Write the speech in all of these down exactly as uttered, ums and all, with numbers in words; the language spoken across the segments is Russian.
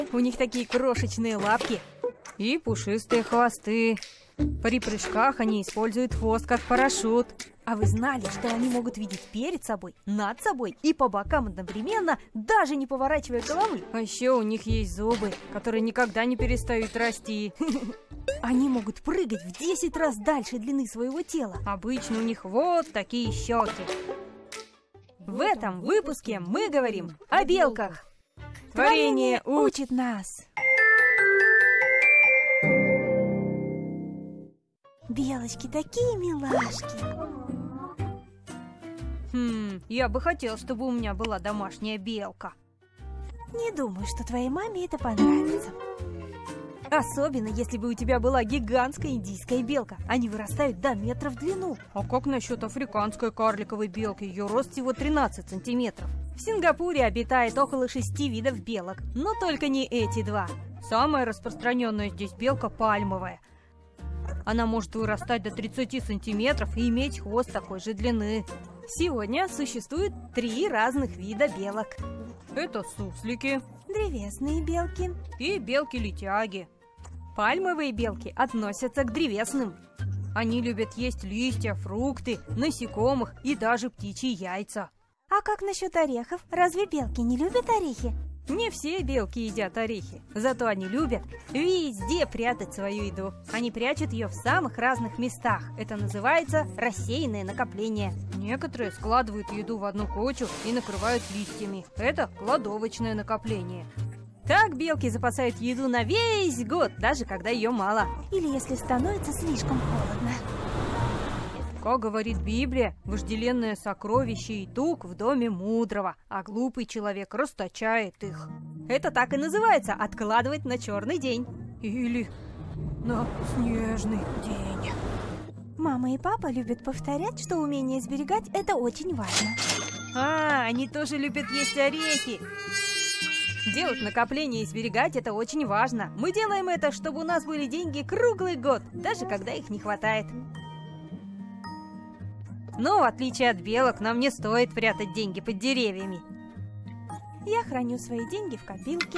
У них такие крошечные лапки и пушистые хвосты. При прыжках они используют хвост как парашют. А вы знали, что они могут видеть перед собой, над собой и по бокам одновременно, даже не поворачивая головы? А еще у них есть зубы, которые никогда не перестают расти. Они могут прыгать в десять раз дальше длины своего тела. Обычно у них вот такие щеки. В этом выпуске мы говорим о белках. Творение учит нас. Белочки такие милашки. Хм, я бы хотел, чтобы у меня была домашняя белка. Не думаю, что твоей маме это понравится. Особенно, если бы у тебя была гигантская индийская белка. Они вырастают до метра в длину. А как насчет африканской карликовой белки? Ее рост всего тринадцать сантиметров. В Сингапуре обитает около шести видов белок, но только не эти два. Самая распространенная здесь белка пальмовая. Она может вырастать до тридцати сантиметров и иметь хвост такой же длины. Сегодня существует три разных вида белок. Это суслики, древесные белки и белки-летяги. Пальмовые белки относятся к древесным. Они любят есть листья, фрукты, насекомых и даже птичьи яйца. А как насчет орехов? Разве белки не любят орехи? Не все белки едят орехи, зато они любят везде прятать свою еду. Они прячут ее в самых разных местах. Это называется рассеянное накопление. Некоторые складывают еду в одну кучу и накрывают листьями. Это кладовочное накопление. Так белки запасают еду на весь год, даже когда ее мало. Или если становится слишком холодно. Как говорит Библия, вожделенное сокровище и тук в доме мудрого, а глупый человек расточает их. Это так и называется — откладывать на черный день. Или на снежный день. Мама и папа любят повторять, что умение сберегать – это очень важно. А, они тоже любят есть орехи. Делать накопления и сберегать – это очень важно. Мы делаем это, чтобы у нас были деньги круглый год, даже когда их не хватает. Но, в отличие от белок, нам не стоит прятать деньги под деревьями. Я храню свои деньги в копилке.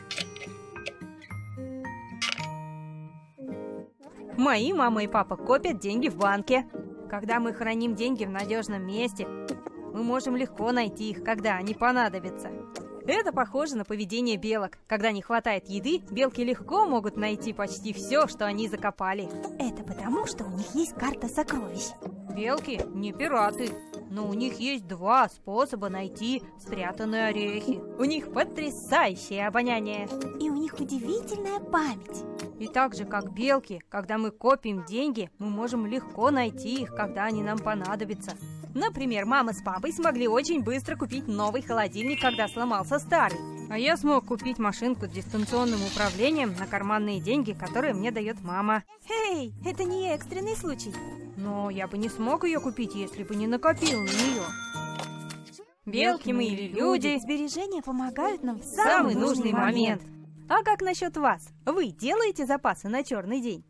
Мои мама и папа копят деньги в банке. Когда мы храним деньги в надежном месте, мы можем легко найти их, когда они понадобятся. Это похоже на поведение белок. Когда не хватает еды, белки легко могут найти почти все, что они закопали. Это потому, что у них есть карта сокровищ. Белки не пираты, но у них есть два способа найти спрятанные орехи. У них потрясающее обоняние. И у них удивительная память. И так же, как белки, когда мы копим деньги, мы можем легко найти их, когда они нам понадобятся. Например, мама с папой смогли очень быстро купить новый холодильник, когда сломался старый. А я смог купить машинку с дистанционным управлением на карманные деньги, которые мне дает мама. Эй, это не экстренный случай. Но я бы не смог ее купить, если бы не накопил на нее. Белки мы или люди, сбережения помогают нам в самый нужный момент. А как насчет вас? Вы делаете запасы на черный день?